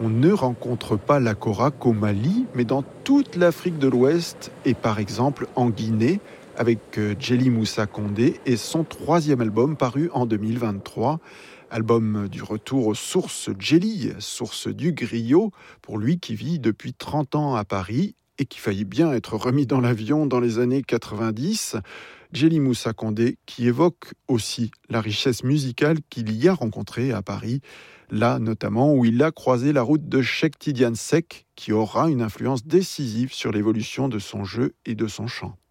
On ne rencontre pas la kora qu'au Mali, mais dans toute l'Afrique de l'Ouest et par exemple en Guinée, avec Djely Moussa Condé et son troisième album paru en 2023. Album du retour aux sources Djely, source du griot, pour lui qui vit depuis 30 ans à Paris et qui faillit bien être remis dans l'avion dans les années 90. Djely Moussa Condé qui évoque aussi la richesse musicale qu'il y a rencontrée à Paris, là notamment où il a croisé la route de Cheikh Tidiane Seck, qui aura une influence décisive sur l'évolution de son jeu et de son chant.